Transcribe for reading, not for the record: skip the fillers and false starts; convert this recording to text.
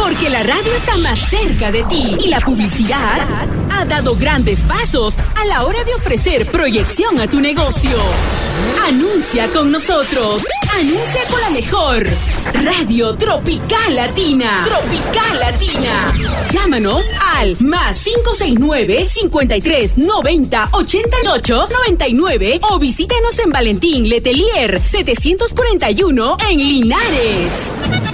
Porque la radio está más cerca de ti y la publicidad ha dado grandes pasos a la hora de ofrecer proyección a tu negocio. Anuncia con nosotros. Anuncia con la mejor Radio Tropical Latina. Tropical Latina. Llámanos al +569 53 90 88 99 o visítanos en Valentín Letelier 741 en Linares.